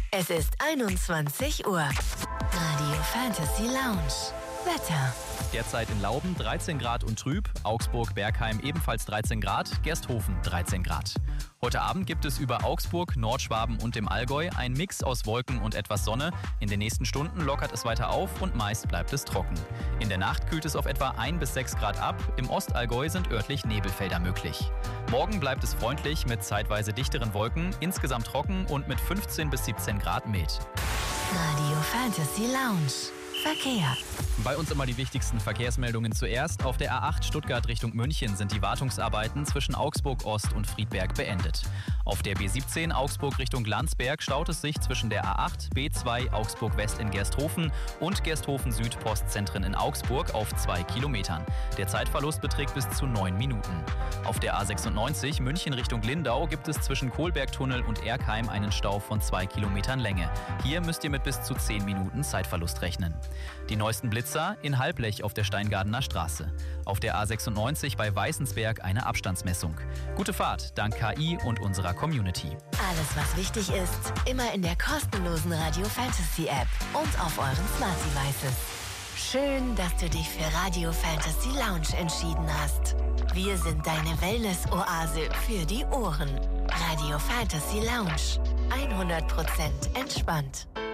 Es ist 21 Uhr. Radio Fantasy Lounge. Wetter. Derzeit in Lauben 13 Grad und trüb, Augsburg-Bergheim ebenfalls 13 Grad, Gersthofen 13 Grad. Heute Abend gibt es über Augsburg, Nordschwaben und dem Allgäu einen Mix aus Wolken und etwas Sonne. In den nächsten Stunden lockert es weiter auf und meist bleibt es trocken. In der Nacht kühlt es auf etwa 1 bis 6 Grad ab. Im Ostallgäu sind örtlich Nebelfelder möglich. Morgen bleibt es freundlich mit zeitweise dichteren Wolken, insgesamt trocken und mit 15 bis 17 Grad mild. Radio Fantasy Lounge. Verkehr. Bei uns immer die wichtigsten Verkehrsmeldungen zuerst. Auf der A8 Stuttgart Richtung München sind die Wartungsarbeiten zwischen Augsburg Ost und Friedberg beendet. Auf der B17 Augsburg Richtung Landsberg staut es sich zwischen der A8, B2 Augsburg West in Gersthofen und Gersthofen Süd Postzentren in Augsburg auf 2 Kilometern. Der Zeitverlust beträgt bis zu 9 Minuten. Auf der A96 München Richtung Lindau gibt es zwischen Kohlbergtunnel und Erkheim einen Stau von 2 Kilometern Länge. Hier müsst ihr mit bis zu 10 Minuten Zeitverlust rechnen. Die neuesten Blitzer in Halblech auf der Steingardener Straße. Auf der A96 bei Weißensberg eine Abstandsmessung. Gute Fahrt dank KI und unserer Community. Alles, was wichtig ist, immer in der kostenlosen Radio Fantasy App und auf euren Smart Devices. Schön, dass du dich für Radio Fantasy Lounge entschieden hast. Wir sind deine Wellness-Oase für die Ohren. Radio Fantasy Lounge. 100% entspannt.